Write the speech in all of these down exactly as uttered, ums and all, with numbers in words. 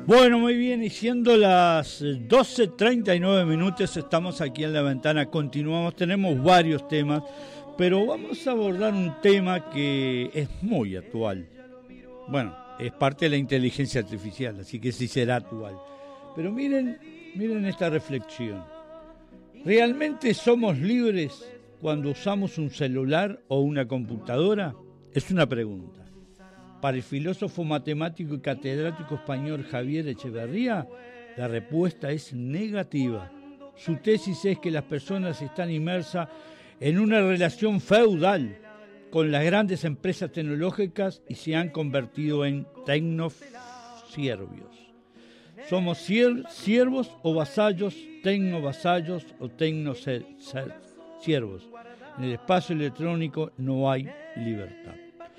Bueno, muy bien, y siendo las doce treinta y nueve minutos, estamos aquí en La Ventana, continuamos, tenemos varios temas, pero vamos a abordar un tema que es muy actual. Bueno, es parte de la inteligencia artificial, así que sí será actual. Pero miren, miren esta reflexión. ¿Realmente somos libres cuando usamos un celular o una computadora? Es una pregunta. Para el filósofo matemático y catedrático español Javier Echeverría, la respuesta es negativa. Su tesis es que las personas están inmersas en una relación feudal con las grandes empresas tecnológicas y se han convertido en tecnosiervios. Somos siervos o vasallos, tecnovasallos o tecnosiervos. En el espacio electrónico no hay libertad.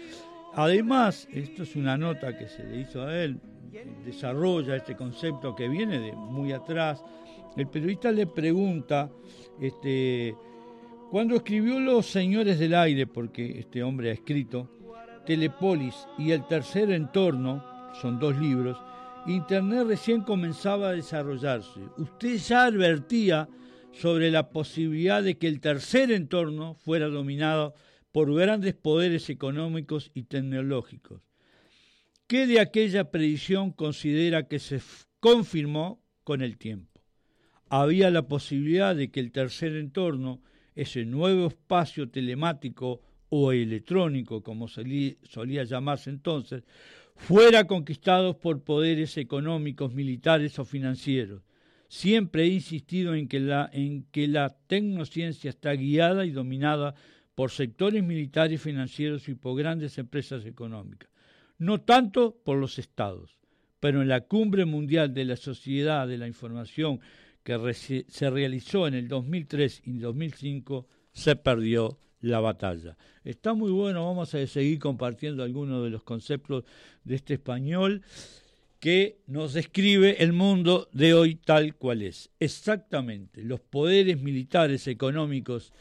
Además, esto es una nota que se le hizo a él, desarrolla este concepto que viene de muy atrás. El periodista le pregunta, este, cuando escribió Los Señores del Aire, porque este hombre ha escrito, Telepolis y El Tercer Entorno, son dos libros, Internet recién comenzaba a desarrollarse. Usted ya advertía sobre la posibilidad de que el tercer entorno fuera dominado por grandes poderes económicos y tecnológicos. ¿Qué de aquella predicción considera que se f- confirmó con el tiempo? Había la posibilidad de que el tercer entorno, ese nuevo espacio telemático o electrónico, como solía, solía llamarse entonces, fuera conquistado por poderes económicos, militares o financieros. Siempre he insistido en que la, en que la tecnociencia está guiada y dominada por sectores militares, financieros y por grandes empresas económicas. No tanto por los estados, pero en la Cumbre Mundial de la Sociedad de la Información que re- se realizó en el dos mil tres y dos mil cinco, se perdió la batalla. Está muy bueno, vamos a seguir compartiendo algunos de los conceptos de este español que nos describe el mundo de hoy tal cual es. Exactamente, los poderes militares, económicos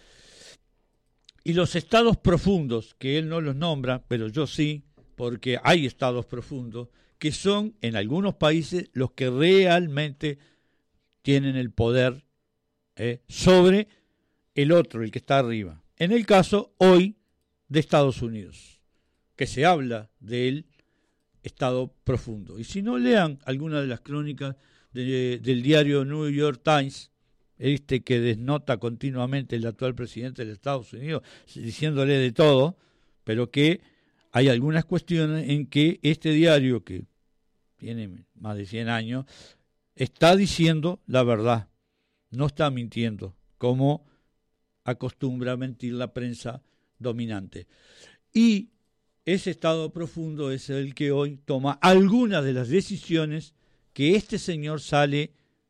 y los estados profundos, que él no los nombra, pero yo sí, porque hay estados profundos, que son en algunos países los que realmente tienen el poder eh, sobre el otro, el que está arriba. En el caso hoy de Estados Unidos, que se habla del estado profundo. Y si no, lean alguna de las crónicas de, del diario New York Times, este que desnota continuamente el actual presidente de Estados Unidos, diciéndole de todo, pero que hay algunas cuestiones en que este diario, que tiene más de cien años, está diciendo la verdad, no está mintiendo, como acostumbra a mentir la prensa dominante. Y ese estado profundo es el que hoy toma algunas de las decisiones que este señor sale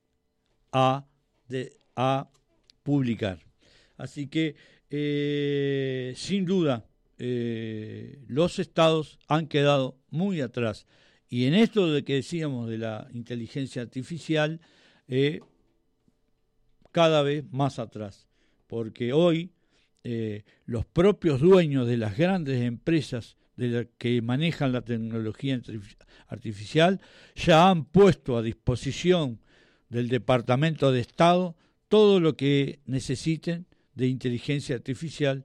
a, de, a publicar. Así que, eh, sin duda, eh, los estados han quedado muy atrás. Y en esto de que decíamos de la inteligencia artificial, eh, cada vez más atrás. Porque hoy eh, los propios dueños de las grandes empresas de la que manejan la tecnología artificial ya han puesto a disposición del Departamento de Estado todo lo que necesiten de inteligencia artificial,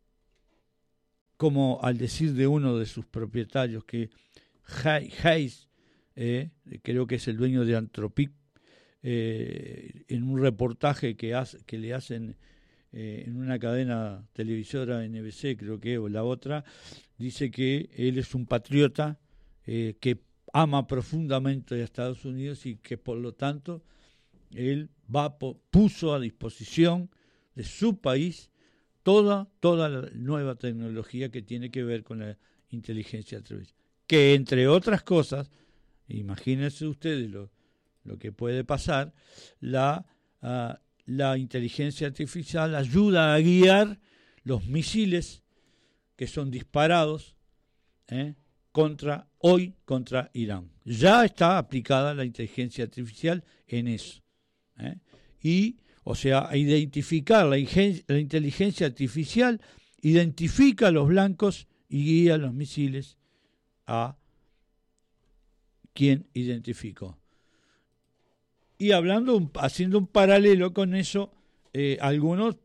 como al decir de uno de sus propietarios, que Hayes, eh, creo que es el dueño de Anthropic, eh, en un reportaje que, hace, que le hacen eh, en una cadena televisora N B C, creo que, o la otra, dice que él es un patriota eh, que ama profundamente a Estados Unidos y que por lo tanto él va puso a disposición de su país toda, toda la nueva tecnología que tiene que ver con la inteligencia artificial. Que entre otras cosas, imagínense ustedes lo, lo que puede pasar, la, uh, la inteligencia artificial ayuda a guiar los misiles que son disparados eh, contra hoy contra Irán. Ya está aplicada la inteligencia artificial en eso. ¿eh? Y, o sea, a identificar la, la inteligencia artificial, identifica a los blancos y guía los misiles a quien identificó. Y hablando, haciendo un paralelo con eso, eh, algunos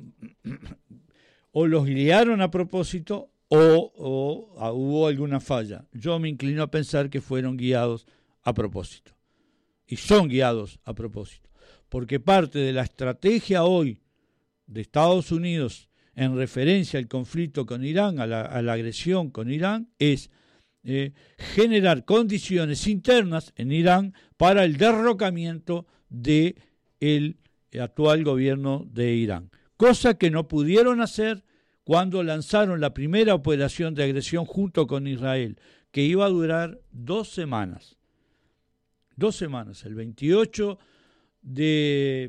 o los guiaron a propósito o, o a, hubo alguna falla. Yo me inclino a pensar que fueron guiados a propósito. Y son guiados a propósito. Porque parte de la estrategia hoy de Estados Unidos en referencia al conflicto con Irán, a la, a la agresión con Irán, es eh, generar condiciones internas en Irán para el derrocamiento del actual gobierno de Irán. Cosa que no pudieron hacer cuando lanzaron la primera operación de agresión junto con Israel, que iba a durar dos semanas. Dos semanas, el veintiocho de,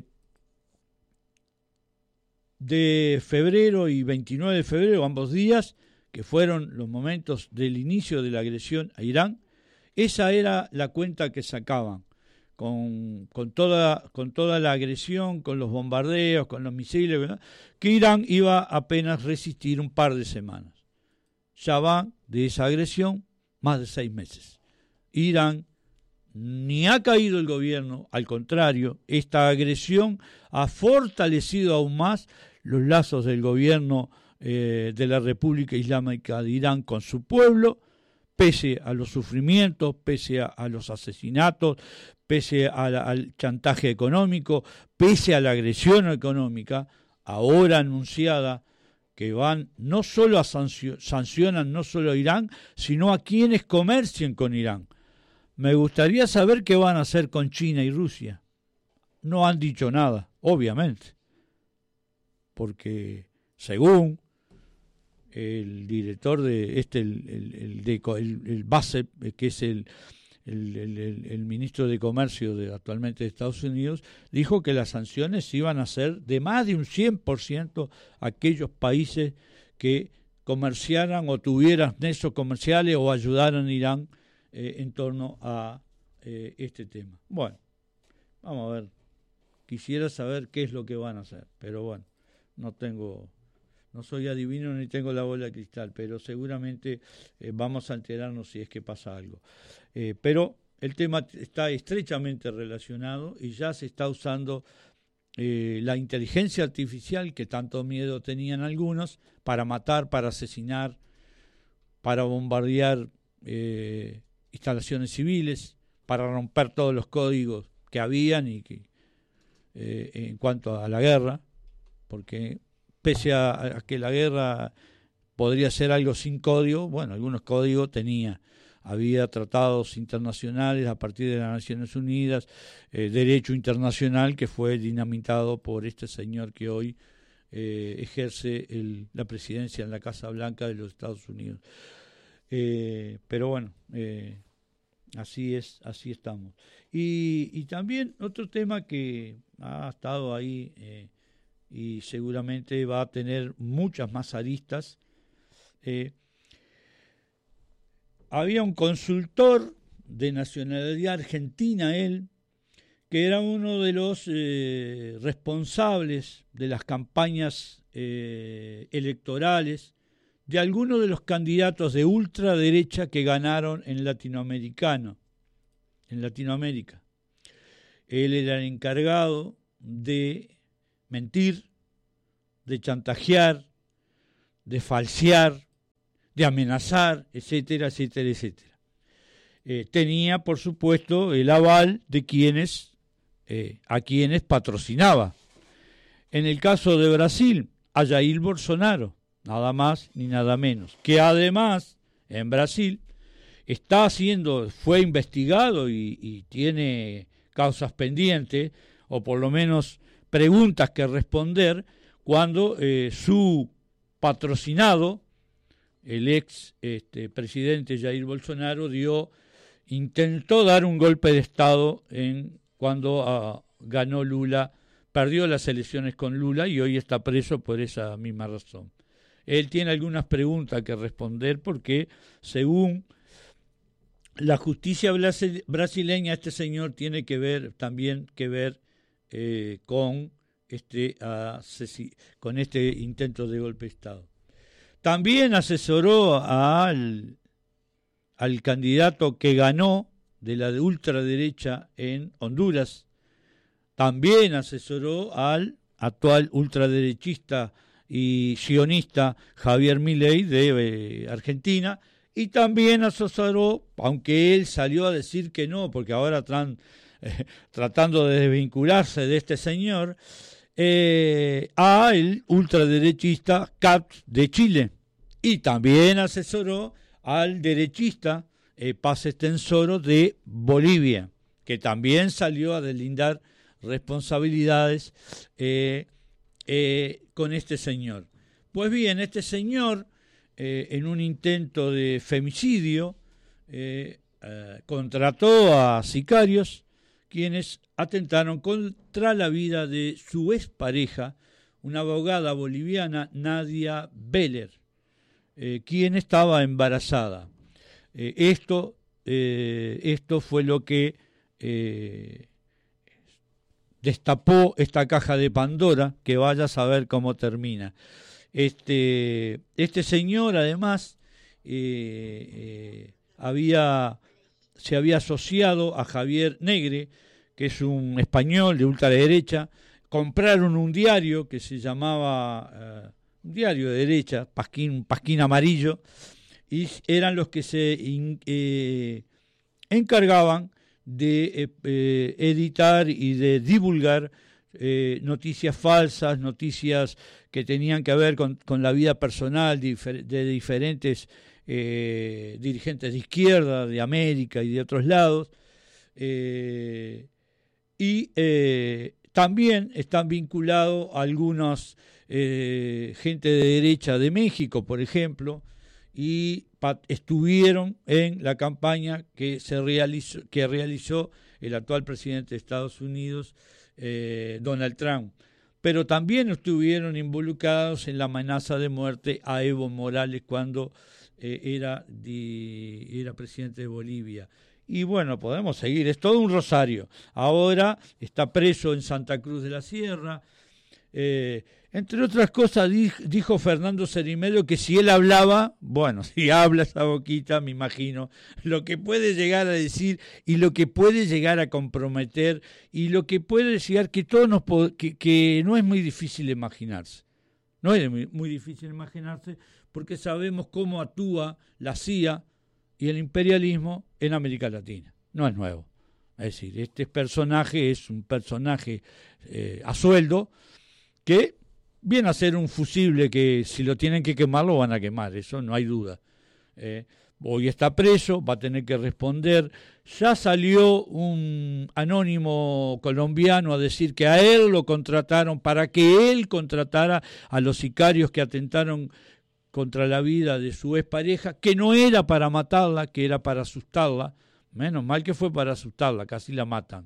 de febrero y veintinueve de febrero, ambos días, que fueron los momentos del inicio de la agresión a Irán. Esa era la cuenta que sacaban. Con, con, toda, con toda la agresión, con los bombardeos, con los misiles, ¿verdad?, que Irán iba a apenas resistir un par de semanas. Ya van de esa agresión más de seis meses. Irán ni ha caído el gobierno, al contrario, esta agresión ha fortalecido aún más los lazos del gobierno eh, de la República Islámica de Irán con su pueblo, pese a los sufrimientos, pese a, a los asesinatos, pese a la, al chantaje económico, pese a la agresión económica, ahora anunciada, que van no solo a sancio, sancionan no solo a Irán, sino a quienes comercien con Irán. Me gustaría saber qué van a hacer con China y Rusia. No han dicho nada, obviamente, porque según el director de este, el, el, el, de, el, el base, que es el, el, el, el ministro de Comercio de actualmente de Estados Unidos, dijo que las sanciones iban a ser de más de un cien por ciento a aquellos países que comerciaran o tuvieran nexos comerciales o ayudaran a Irán eh, en torno a eh, este tema. Bueno, vamos a ver. Quisiera saber qué es lo que van a hacer, pero bueno, no tengo... No soy adivino ni tengo la bola de cristal, pero seguramente eh, vamos a enterarnos si es que pasa algo. Eh, pero el tema está estrechamente relacionado y ya se está usando eh, la inteligencia artificial, que tanto miedo tenían algunos, para matar, para asesinar, para bombardear eh, instalaciones civiles, para romper todos los códigos que habían y que eh, en cuanto a la guerra, porque pese a, a que la guerra podría ser algo sin código, bueno, algunos códigos tenía. Había tratados internacionales a partir de las Naciones Unidas, eh, derecho internacional que fue dinamitado por este señor que hoy eh, ejerce el, la presidencia en la Casa Blanca de los Estados Unidos. Eh, pero bueno, eh, así es, así estamos. Y, y también otro tema que ha estado ahí... Eh, y seguramente va a tener muchas más aristas. Eh, había un consultor de nacionalidad argentina, él, que era uno de los eh, responsables de las campañas eh, electorales de algunos de los candidatos de ultraderecha que ganaron en latinoamericano, en Latinoamérica. Él era el encargado de mentir, de chantajear, de falsear, de amenazar, etcétera, etcétera, etcétera. Eh, tenía, por supuesto, el aval de quienes, eh, a quienes patrocinaba. En el caso de Brasil, a Jair Bolsonaro, nada más ni nada menos, que además, en Brasil, está haciendo, fue investigado y, y tiene causas pendientes, o por lo menos preguntas que responder, cuando eh, su patrocinado, el ex este, presidente Jair Bolsonaro, dio, intentó dar un golpe de Estado en cuando uh, ganó Lula, perdió las elecciones con Lula y hoy está preso por esa misma razón. Él tiene algunas preguntas que responder porque, según la justicia brasileña, este señor tiene que ver también que ver Eh, con este uh, con este intento de golpe de Estado. También asesoró al, al candidato que ganó de la ultraderecha en Honduras. También asesoró al actual ultraderechista y sionista Javier Milei de eh, Argentina, y también asesoró, aunque él salió a decir que no, porque ahora están eh, tratando de desvincularse de este señor, eh, a el ultraderechista Katz de Chile, y también asesoró al derechista eh, Paz Estenssoro de Bolivia, que también salió a deslindar responsabilidades eh, eh, con este señor. Pues bien, este señor, eh, en un intento de femicidio, eh, eh, contrató a sicarios quienes atentaron contra la vida de su expareja, una abogada boliviana, Nadia Beller, eh, quien estaba embarazada. Eh, esto, eh, esto fue lo que eh, destapó esta caja de Pandora, que vaya a saber cómo termina. Este, este señor, además, eh, eh, había, se había asociado a Javier Negre, que es un español de ultraderecha. Compraron un diario que se llamaba, uh, un diario de derecha, pasquín, un pasquín amarillo, y eran los que se in, eh, encargaban de eh, eh, editar y de divulgar eh, noticias falsas, noticias que tenían que ver con, con la vida personal de, de diferentes eh, dirigentes de izquierda, de América y de otros lados. Eh, y eh, también están vinculados algunos eh, gente de derecha de México, por ejemplo, y estuvieron en la campaña que se realizó, que realizó el actual presidente de Estados Unidos, eh, Donald Trump. Pero también estuvieron involucrados en la amenaza de muerte a Evo Morales cuando eh, era, de, era presidente de Bolivia. Y bueno, podemos seguir, es todo un rosario. Ahora está preso en Santa Cruz de la Sierra. Eh, entre otras cosas dijo Fernando Cerimero que si él hablaba, bueno, si habla esa boquita, me imagino lo que puede llegar a decir y lo que puede llegar a comprometer y lo que puede llegar, que todo nos que, que no es muy difícil imaginarse, no es muy, muy difícil imaginarse porque sabemos cómo actúa la C I A y el imperialismo en América Latina, no es nuevo. Es decir, este personaje es un personaje eh, a sueldo que viene a ser un fusible que si lo tienen que quemar lo van a quemar, eso no hay duda. Eh, hoy está preso, va a tener que responder. Ya salió un anónimo colombiano a decir que a él lo contrataron para que él contratara a los sicarios que atentaron contra la vida de su expareja, que no era para matarla, que era para asustarla. Menos mal que fue para asustarla, casi la matan.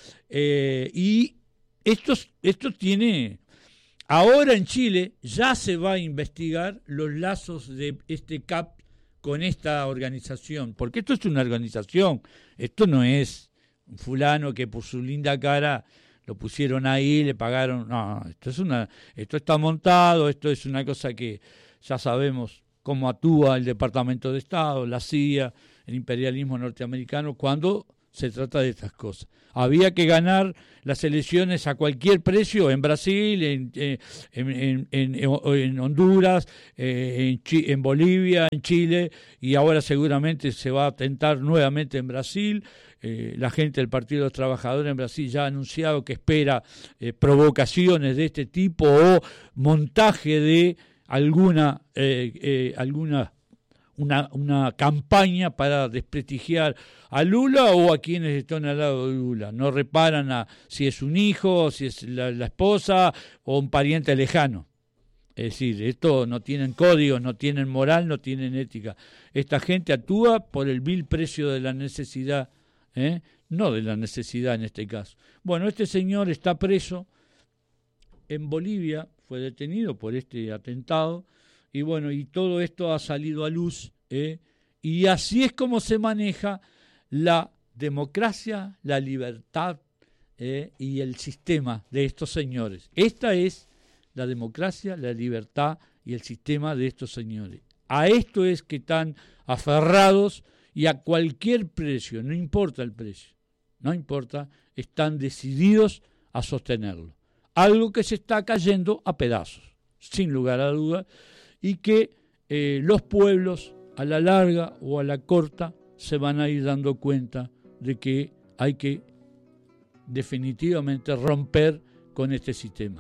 Eh, y esto, esto tiene... Ahora en Chile ya se va a investigar los lazos de este C A P con esta organización, porque esto es una organización, esto no es un fulano que por su linda cara lo pusieron ahí, le pagaron, no, esto es una, esto está montado, esto es una cosa que ya sabemos cómo actúa el Departamento de Estado, la C I A, el imperialismo norteamericano cuando se trata de estas cosas. Había que ganar las elecciones a cualquier precio en Brasil, en, en, en, en, en Honduras, en, en Bolivia, en Chile, y ahora seguramente se va a tentar nuevamente en Brasil. Eh, la gente del Partido de los Trabajadores en Brasil ya ha anunciado que espera eh, provocaciones de este tipo o montaje de alguna, eh, eh, alguna Una, una campaña para desprestigiar a Lula o a quienes están al lado de Lula. No reparan a si es un hijo, si es la, la esposa o un pariente lejano. Es decir, esto no tienen códigos, no tienen moral, no tienen ética. Esta gente actúa por el vil precio de la necesidad, ¿eh? No de la necesidad en este caso. Bueno, este señor está preso en Bolivia, fue detenido por este atentado. Y bueno, y todo esto ha salido a luz, ¿eh? Y así es como se maneja la democracia, la libertad ¿eh? y el sistema de estos señores. Esta es la democracia, la libertad y el sistema de estos señores. A esto es que están aferrados y a cualquier precio, no importa el precio, no importa, están decididos a sostenerlo. Algo que se está cayendo a pedazos, sin lugar a dudas, y que eh, los pueblos a la larga o a la corta se van a ir dando cuenta de que hay que definitivamente romper con este sistema.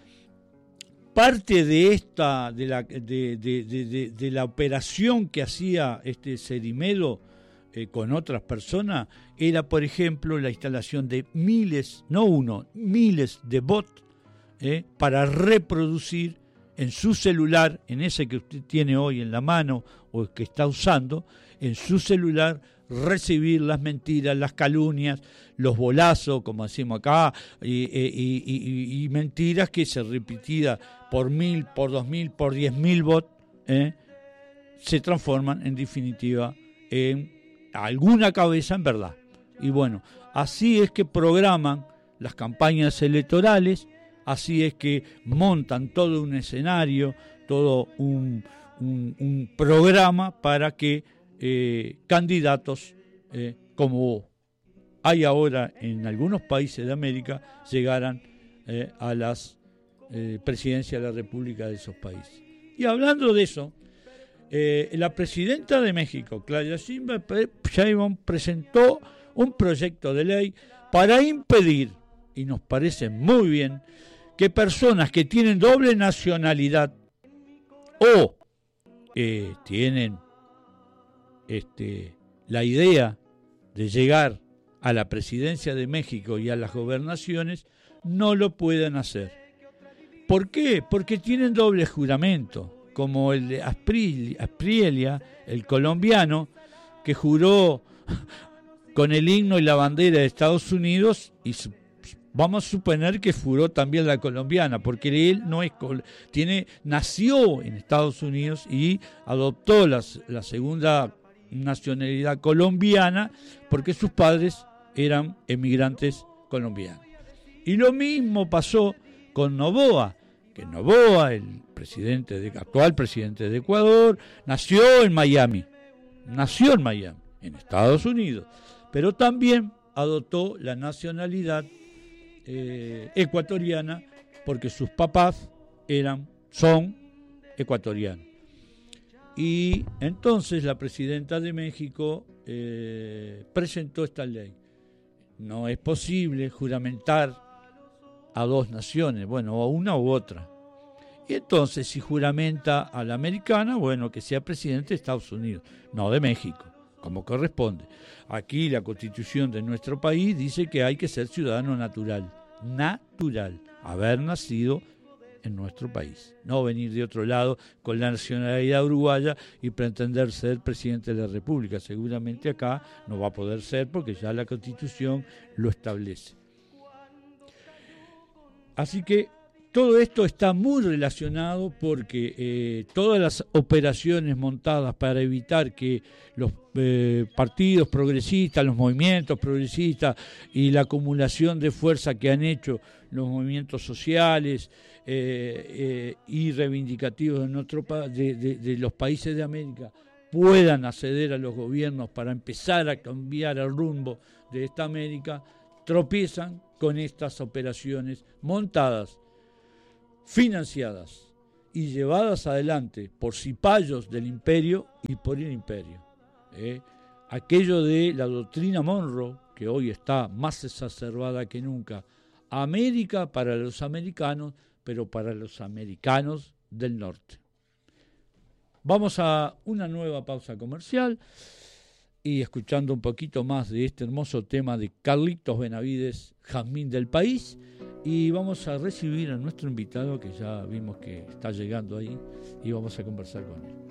Parte de esta de la, de, de, de, de, de la operación que hacía este Cerimedo eh, con otras personas era, por ejemplo, la instalación de miles, no uno, miles de bots eh, para reproducir en su celular, en ese que usted tiene hoy en la mano o que está usando, en su celular, recibir las mentiras, las calumnias, los bolazos, como decimos acá, y, y, y, y mentiras que se repetidas por mil, por dos mil, por diez mil bots, eh, se transforman en definitiva en alguna cabeza en verdad. Y bueno, así es que programan las campañas electorales, así es que montan todo un escenario, todo un, un, un programa para que eh, candidatos eh, como hay ahora en algunos países de América llegaran eh, a las eh, presidencias de la República de esos países. Y hablando de eso, eh, la presidenta de México, Claudia Sheinbaum, presentó un proyecto de ley para impedir, y nos parece muy bien, que personas que tienen doble nacionalidad o eh, tienen este, la idea de llegar a la presidencia de México y a las gobernaciones, no lo puedan hacer. ¿Por qué? Porque tienen doble juramento, como el de Asprilla, el colombiano, que juró con el himno y la bandera de Estados Unidos, y vamos a suponer que juró también la colombiana, porque él no es tiene nació en Estados Unidos y adoptó las, la segunda nacionalidad colombiana porque sus padres eran emigrantes colombianos. Y lo mismo pasó con Noboa, que Noboa, el presidente de, actual presidente de Ecuador, nació en Miami, nació en Miami, en Estados Unidos, pero también adoptó la nacionalidad eh, ecuatoriana porque sus papás eran, son ecuatorianos. Y entonces la presidenta de México eh, presentó esta ley. No es posible juramentar a dos naciones, bueno, a una u otra. Y entonces, si juramenta a la americana, bueno, que sea presidente de Estados Unidos, no de México, como corresponde. Aquí la Constitución de nuestro país dice que hay que ser ciudadano natural, natural, haber nacido en nuestro país, no venir de otro lado con la nacionalidad uruguaya y pretender ser presidente de la República. Seguramente acá no va a poder ser porque ya la Constitución lo establece. Así que todo esto está muy relacionado porque eh, todas las operaciones montadas para evitar que los eh, partidos progresistas, los movimientos progresistas y la acumulación de fuerza que han hecho los movimientos sociales eh, eh, y reivindicativos de, nuestro, de, de, de los países de América puedan acceder a los gobiernos para empezar a cambiar el rumbo de esta América, tropiezan con estas operaciones montadas, financiadas y llevadas adelante por cipayos del imperio y por el imperio. ¿eh? Aquello de la doctrina Monroe, que hoy está más exacerbada que nunca, América para los americanos, pero para los americanos del norte. Vamos a una nueva pausa comercial y escuchando un poquito más de este hermoso tema de Carlitos Benavides, Jazmín del País, y vamos a recibir a nuestro invitado que ya vimos que está llegando ahí y vamos a conversar con él.